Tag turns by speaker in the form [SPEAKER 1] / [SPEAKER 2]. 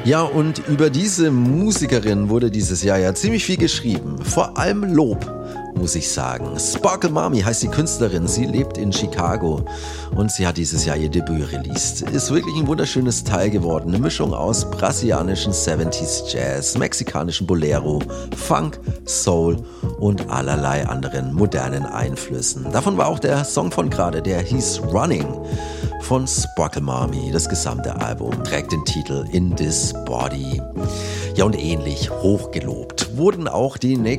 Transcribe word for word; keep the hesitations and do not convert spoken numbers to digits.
[SPEAKER 1] Ja, und über diese Musikerin wurde dieses Jahr ja ziemlich viel geschrieben. Vor allem Lob, muss ich sagen. Sparkle Mommy heißt die Künstlerin. Sie lebt in Chicago und sie hat dieses Jahr ihr Debüt released. Ist wirklich ein wunderschönes Teil geworden. Eine Mischung aus brasilianischen siebziger Jazz, mexikanischen Bolero, Funk, Soul und allerlei anderen modernen Einflüssen. Davon war auch der Song von gerade, der hieß Running von Sparkle Mommy. Das gesamte Album trägt den Titel In This Body. Ja, und ähnlich hochgelobt wurden auch die nächsten